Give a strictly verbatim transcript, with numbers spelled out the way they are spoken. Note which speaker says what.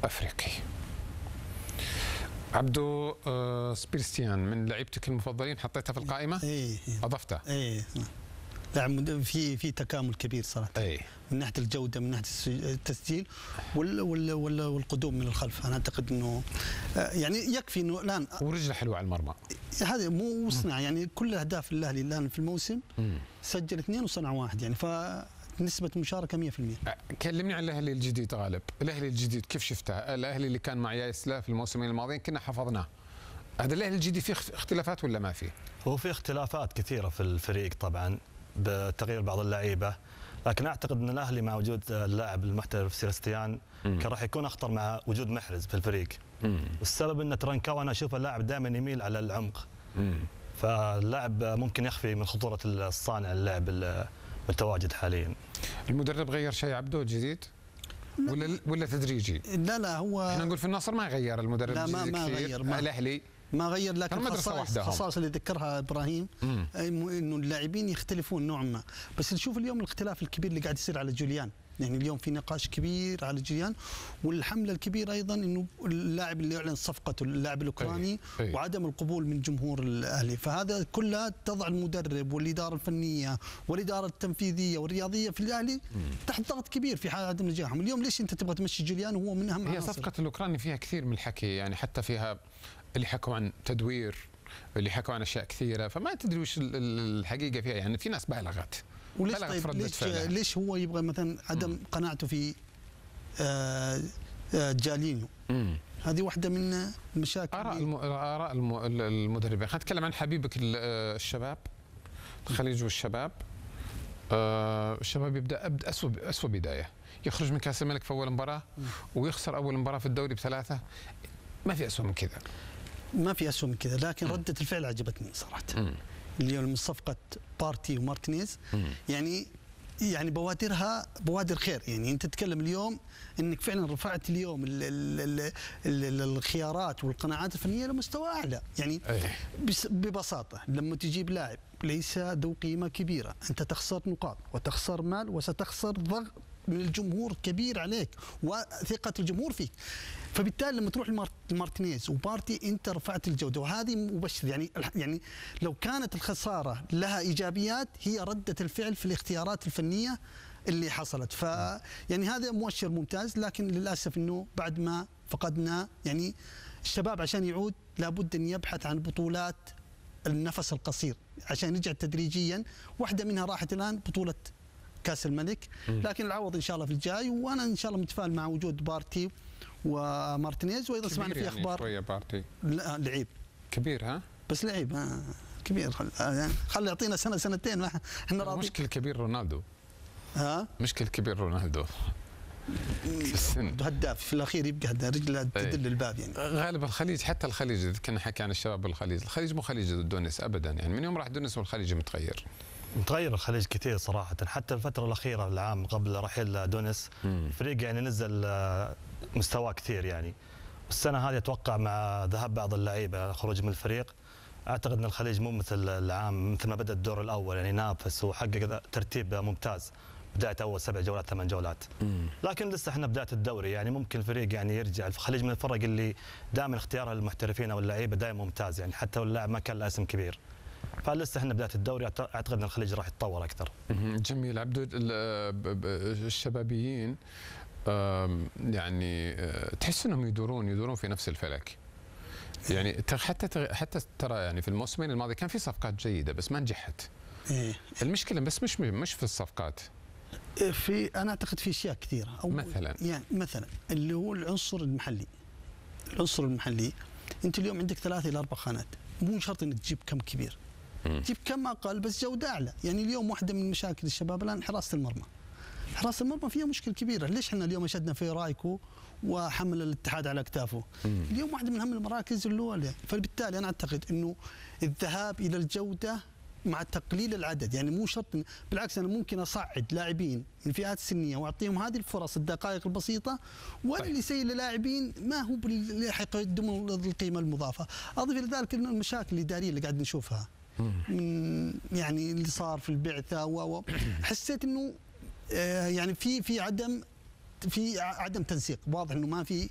Speaker 1: افريقي. عبدو آه سبيرستيان من لعيبتك المفضلين، حطيتها في القائمه؟
Speaker 2: ايه
Speaker 1: اضفتها؟
Speaker 2: ايه لاعب في في تكامل كبير صراحه.
Speaker 1: ايه
Speaker 2: من ناحيه الجوده، من ناحيه التسجيل وال وال وال والقدوم من الخلف. انا اعتقد انه يعني يكفي انه الان
Speaker 1: ورجله حلوه على المرمى.
Speaker 2: هذا مو صناعه، يعني كل اهداف الاهلي الان في الموسم
Speaker 1: مم.
Speaker 2: سجل اثنين وصنع واحد، يعني فنسبه مشاركه مية بالمية.
Speaker 1: كلمني عن الاهلي الجديد غالب، الاهلي الجديد كيف شفته؟ الاهلي اللي كان مع ياسلا في الموسمين الماضيين كنا حفظناه. هذا الاهلي الجديد فيه اختلافات ولا ما فيه؟
Speaker 3: هو في اختلافات كثيره في الفريق طبعا بتغيير بعض اللعيبه، لكن اعتقد ان الاهلي مع وجود اللاعب المحترف سيرستيان كان راح يكون اخطر مع وجود محرز في الفريق. مم. والسبب ان ترنكاو انا اشوفه اللاعب دائما يميل على العمق. مم. فاللاعب ممكن يخفي من خطوره الصانع اللاعب المتواجد حاليا.
Speaker 1: المدرب غير شيء عبده الجديد؟ ولا ولا تدريجي؟
Speaker 2: لا لا هو
Speaker 1: احنا نقول في النصر ما غير المدرب
Speaker 2: لا
Speaker 1: الجديد
Speaker 2: ما
Speaker 1: كثير.
Speaker 2: غير ما
Speaker 1: الاهلي
Speaker 2: ما غير، لكن خصائص خصائص اللي ذكرها ابراهيم انه اللاعبين يختلفون نوعا ما. بس نشوف اليوم الاختلاف الكبير اللي قاعد يصير على جوليان، يعني اليوم في نقاش كبير على جوليان، والحمله الكبيره ايضا انه اللاعب اللي يعلن صفقته اللاعب الاوكراني أي. أي. وعدم القبول من جمهور الاهلي، فهذا كلها تضع المدرب والاداره الفنيه والاداره التنفيذيه والرياضيه في الاهلي مم. تحت ضغط كبير في حال عدم نجاحهم. اليوم ليش انت تبغى تمشي جوليان وهو من اهم
Speaker 1: هي صفقه الاوكراني فيها كثير من الحكي، يعني حتى فيها اللي حكوا عن تدوير، اللي حكوا عن اشياء كثيره، فما تدري وش الحقيقه فيها. يعني في ناس بالغت
Speaker 2: وليش طيب ليش, ليش هو يبغى مثلا عدم مم. قناعته في آه آه جالينيو؟ مم. هذه واحده من المشاكل.
Speaker 1: اراء الم... اراء الم... المدربين. خلينا نتكلم عن حبيبك الشباب الخليج والشباب. آه الشباب يبدا اسوء اسوء بدايه، يخرج من كاس الملك في اول مباراه مم. ويخسر اول مباراه في الدوري بثلاثه. ما في اسوء من كذا،
Speaker 2: ما في اسوء من كذا، لكن رده الفعل عجبتني صراحه. مم. اليوم من صفقه بارتي ومارتينيز، مم. يعني يعني بوادرها بوادر خير. يعني انت تتكلم اليوم انك فعلا رفعت اليوم ال ال ال ال الخيارات والقناعات الفنيه لمستوى اعلى. يعني أيه. ببساطه لما تجيب لاعب ليس ذو قيمه كبيره، انت تخسر نقاط وتخسر مال وستخسر ضغط من الجمهور كبير عليك وثقه الجمهور فيك. فبالتالي لما تروح لمارتينيز وبارتي انت رفعت الجوده، وهذه مبشر. يعني يعني لو كانت الخساره لها ايجابيات هي رده الفعل في الاختيارات الفنيه اللي حصلت. ف يعني هذا مؤشر ممتاز، لكن للاسف انه بعد ما فقدنا، يعني الشباب عشان يعود لابد ان يبحث عن بطولات النفس القصير عشان يرجع تدريجيا. واحده منها راحت الان بطوله كاس الملك، لكن العوض ان شاء الله في الجاي. وانا ان شاء الله متفائل مع وجود بارتي ومارتينيز. وايضا سمعنا في
Speaker 1: يعني
Speaker 2: اخبار
Speaker 1: شويه بارتي
Speaker 2: لعيب
Speaker 1: كبير. ها بس
Speaker 2: لعيب آه كبير. خل يعني خلي يعطينا سنه سنتين احنا راضيين.
Speaker 1: مشكل كبير رونالدو.
Speaker 2: ها
Speaker 1: مشكل كبير رونالدو في السن،
Speaker 2: هداف في الاخير يبقى هداف، رجله تدل الباب. يعني
Speaker 1: غالبا الخليج، حتى الخليج اذا كنا حكي عن الشباب الخليج، الخليج مو خليج تونس ابدا. يعني من يوم راح تونس والخليج متغير
Speaker 3: متغير الخليج كثير صراحة. حتى الفترة الأخيرة العام قبل رحيل دونس الفريق يعني نزل مستواه كثير. يعني السنة هذه أتوقع مع ذهاب بعض اللعيبة خروج من الفريق، أعتقد أن الخليج مو مثل العام، مثل ما بدأ الدور الأول يعني نافس وحقق ترتيب ممتاز بداية أول سبع جولات ثمان جولات. مم. لكن لسه احنا بداية الدوري، يعني ممكن الفريق يعني يرجع. الخليج من الفرق اللي دائما اختيارها للمحترفين أو اللعيبة دائما ممتاز، يعني حتى اللاعب ما كان له اسم كبير. فلسه احنا بدايه الدوري، اعتقد ان الخليج راح يتطور اكثر.
Speaker 1: جميل. عبدو الشبابيين يعني تحس انهم يدورون يدورون في نفس الفلك. يعني حتى حتى ترى يعني في الموسمين الماضي كان في صفقات جيده بس ما نجحت. المشكله بس مش مش في الصفقات.
Speaker 2: في انا اعتقد في اشياء كثيره. أو
Speaker 1: مثلا
Speaker 2: يعني مثلا اللي هو العنصر المحلي. العنصر المحلي انت اليوم عندك ثلاثه الى اربع خانات، مو شرط انك تجيب كم كبير، تجيب كم اقل بس جوده اعلى. يعني اليوم واحده من مشاكل الشباب الان حراسه المرمى. حراسه المرمى فيها مشكله كبيره. ليش احنا اليوم اشدنا في رايكو وحمل الاتحاد على اكتافه؟ اليوم واحده من اهم المراكز الاولى. فبالتالي انا اعتقد انه الذهاب الى الجوده مع تقليل العدد، يعني مو شرط، بالعكس انا ممكن اصعد لاعبين من الفئات السنيه واعطيهم هذه الفرص الدقائق البسيطه، واللي يسيء للاعبين ما هو اللي حيقدموا القيمه المضافه. اضيف الى ذلك انه المشاكل الاداريه اللي قاعد نشوفها من يعني اللي صار في البعثه و حسيت انه يعني في في عدم في عدم تنسيق. واضح انه ما في